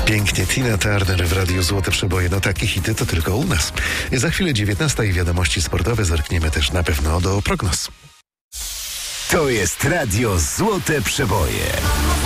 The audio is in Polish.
Pięknie, Tina Turner w Radiu Złote Przeboje. No takie hity to tylko u nas. Za chwilę 19 i wiadomości sportowe. Zerkniemy też na pewno do prognoz. To jest Radio Złote Przeboje.